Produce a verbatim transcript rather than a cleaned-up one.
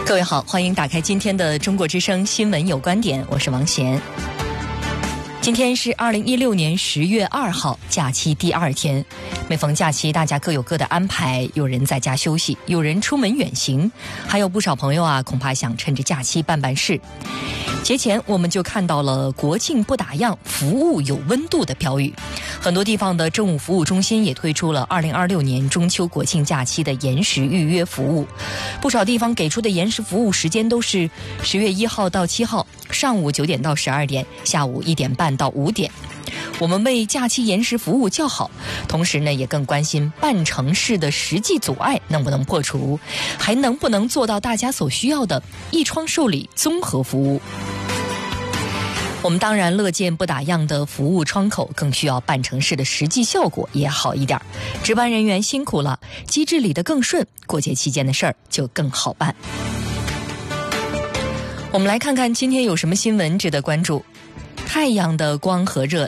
各位好，欢迎打开今天的中国之声新闻有观点，我是王贤。今天是二零一六年十月二号，假期第二天。每逢假期，大家各有各的安排，有人在家休息，有人出门远行，还有不少朋友啊，恐怕想趁着假期办办事。节前我们就看到了国庆不打烊，服务有温度的标语。很多地方的政务服务中心也推出了二零二六年中秋国庆假期的延时预约服务。不少地方给出的延时服务时间都是十月一号到七号，上午九点到十二点，下午一点半到五点。我们为假期延时服务叫好，同时呢，也更关心办成事的实际阻碍能不能破除，还能不能做到大家所需要的一窗受理综合服务。我们当然乐见不打烊的服务窗口，更需要办成事的实际效果也好一点。值班人员辛苦了，机制理得更顺，过节期间的事儿就更好办。我们来看看今天有什么新闻值得关注。太阳的光和热